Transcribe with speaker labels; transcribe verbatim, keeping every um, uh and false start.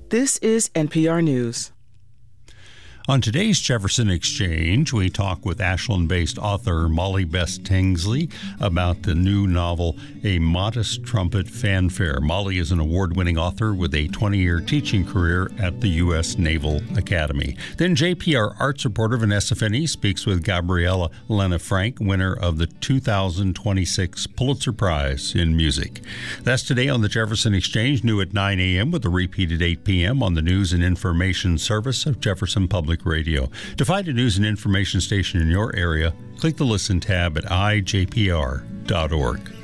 Speaker 1: This is N P R News.
Speaker 2: On today's Jefferson Exchange, we talk with Ashland-based author Molly Bess Tangsley about the new novel, A Modest Trumpet Fanfare. Molly is an award-winning author with a twenty-year teaching career at the U S Naval Academy. Then J P R arts reporter Vanessa Finney speaks with Gabriella Lena Frank, winner of the two thousand twenty-six Pulitzer Prize in Music. That's today on the Jefferson Exchange, new at nine a.m. with a repeat at eight p.m. on the News and Information Service of Jefferson Public Radio. To find a news and information station in your area, click the Listen tab at i j p r dot org.